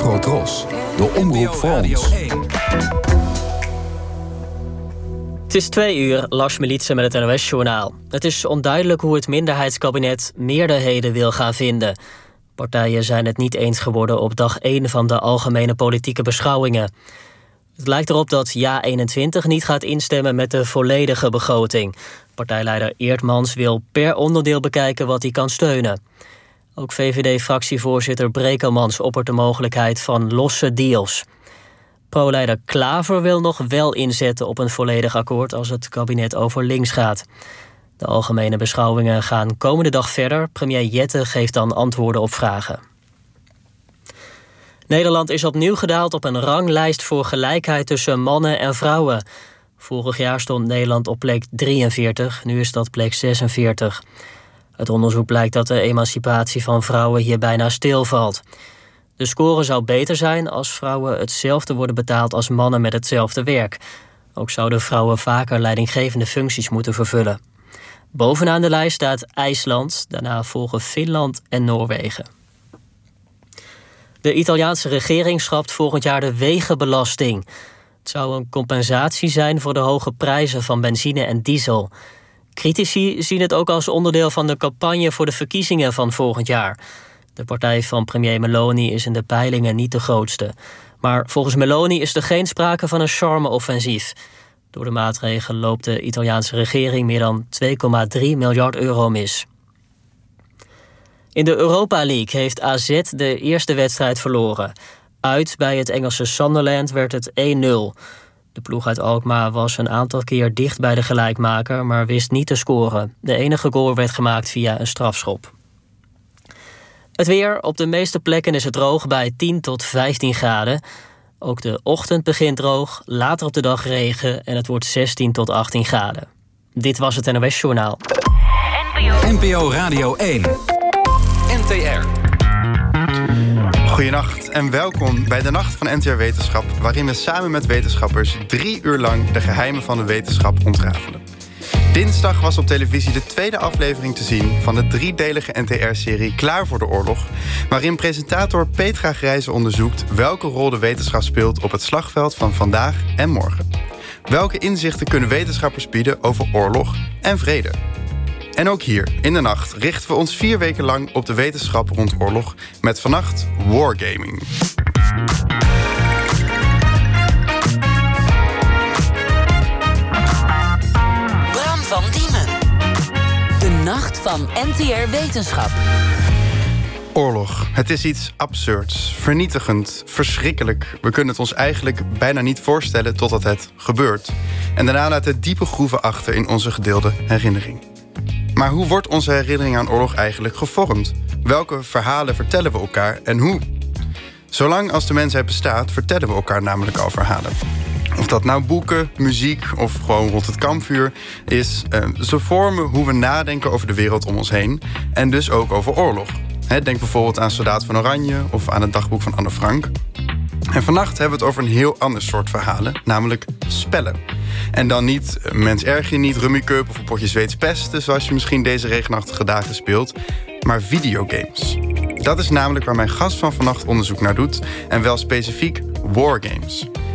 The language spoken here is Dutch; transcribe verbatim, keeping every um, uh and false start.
Afro Tros, de omroep voor ons. Het is twee uur, Lars Militse met het N O S-journaal. Het is onduidelijk hoe het minderheidskabinet meerderheden wil gaan vinden. Partijen zijn het niet eens geworden op dag één van de algemene politieke beschouwingen. Het lijkt erop dat Ja eenentwintig niet gaat instemmen met de volledige begroting. Partijleider Eertmans wil per onderdeel bekijken wat hij kan steunen. Ook V V D-fractievoorzitter Brekelmans oppert de mogelijkheid van losse deals. Pro-leider Klaver wil nog wel inzetten op een volledig akkoord als het kabinet over links gaat. De algemene beschouwingen gaan komende dag verder. Premier Jette geeft dan antwoorden op vragen. Nederland is opnieuw gedaald op een ranglijst voor gelijkheid tussen mannen en vrouwen. Vorig jaar stond Nederland op plek drieënveertig, nu is dat plek zesenveertig. Uit onderzoek blijkt dat de emancipatie van vrouwen hier bijna stilvalt. De score zou beter zijn als vrouwen hetzelfde worden betaald als mannen met hetzelfde werk. Ook zouden vrouwen vaker leidinggevende functies moeten vervullen. Bovenaan de lijst staat IJsland, daarna volgen Finland en Noorwegen. De Italiaanse regering schrapt volgend jaar de wegenbelasting. Het zou een compensatie zijn voor de hoge prijzen van benzine en diesel. Critici zien het ook als onderdeel van de campagne voor de verkiezingen van volgend jaar. De partij van premier Meloni is in de peilingen niet de grootste. Maar volgens Meloni is er geen sprake van een charme-offensief. Door de maatregel loopt de Italiaanse regering meer dan twee komma drie miljard euro mis. In de Europa League heeft A Z de eerste wedstrijd verloren. Uit bij het Engelse Sunderland werd het één nul. De ploeg uit Alkmaar was een aantal keer dicht bij de gelijkmaker, maar wist niet te scoren. De enige goal werd gemaakt via een strafschop. Het weer. Op de meeste plekken is het droog bij tien tot vijftien graden. Ook de ochtend begint droog, later op de dag regen en het wordt zestien tot achttien graden. Dit was het N O S-journaal. N P O Radio één. N T R. Goedenacht en welkom bij de Nacht van N T R Wetenschap, waarin we samen met wetenschappers drie uur lang de geheimen van de wetenschap ontrafelen. Dinsdag was op televisie de tweede aflevering te zien van de driedelige N T R-serie Klaar voor de Oorlog, waarin presentator Petra Grijze onderzoekt welke rol de wetenschap speelt op het slagveld van vandaag en morgen. Welke inzichten kunnen wetenschappers bieden over oorlog en vrede? En ook hier, in de nacht, richten we ons vier weken lang op de wetenschap rond oorlog met vannacht Wargaming. Bram van Diemen. De nacht van N T R Wetenschap. Oorlog. Het is iets absurds, vernietigend, verschrikkelijk. We kunnen het ons eigenlijk bijna niet voorstellen totdat het gebeurt. En daarna laat het diepe groeven achter in onze gedeelde herinnering. Maar hoe wordt onze herinnering aan oorlog eigenlijk gevormd? Welke verhalen vertellen we elkaar en hoe? Zolang als de mensheid bestaat, vertellen we elkaar namelijk al verhalen. Of dat nou boeken, muziek of gewoon rond het kampvuur is, uh, ze vormen hoe we nadenken over de wereld om ons heen en dus ook over oorlog. He, denk bijvoorbeeld aan Soldaat van Oranje of aan het dagboek van Anne Frank. En vannacht hebben we het over een heel ander soort verhalen, namelijk spellen. En dan niet Mens erg je niet, Rummy Cup of een potje Zweeds pesten, zoals je misschien deze regenachtige dagen speelt, maar videogames. Dat is namelijk waar mijn gast van vannacht onderzoek naar doet, en wel specifiek wargames.